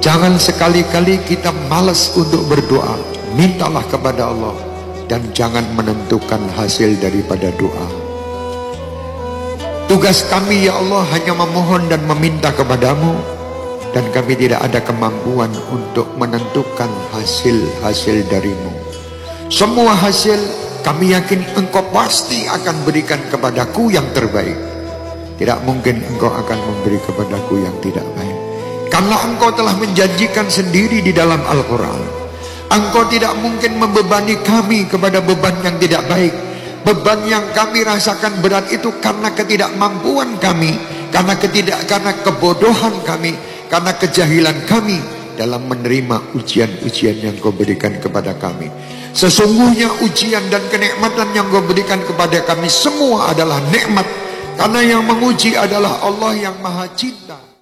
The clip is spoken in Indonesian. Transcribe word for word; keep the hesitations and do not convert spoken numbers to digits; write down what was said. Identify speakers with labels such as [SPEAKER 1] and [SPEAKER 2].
[SPEAKER 1] Jangan sekali-kali kita malas untuk berdoa. Mintalah kepada Allah dan jangan menentukan hasil daripada doa. Tugas kami ya Allah hanya memohon dan meminta kepadamu, dan kami tidak ada kemampuan untuk menentukan hasil-hasil darimu. Semua hasil kami yakin engkau pasti akan berikan kepadaku yang terbaik. Tidak mungkin engkau akan memberi kepadaku yang tidak baik, karena engkau telah menjanjikan sendiri di dalam Al-Quran. Engkau tidak mungkin membebani kami kepada beban yang tidak baik. Beban yang kami rasakan berat itu karena ketidakmampuan kami, karena ketidak karena kebodohan kami, karena kejahilan kami dalam menerima ujian-ujian yang kau berikan kepada kami. Sesungguhnya ujian dan kenikmatan yang kau berikan kepada kami semua adalah nikmat, karena yang menguji adalah Allah yang Maha Cinta.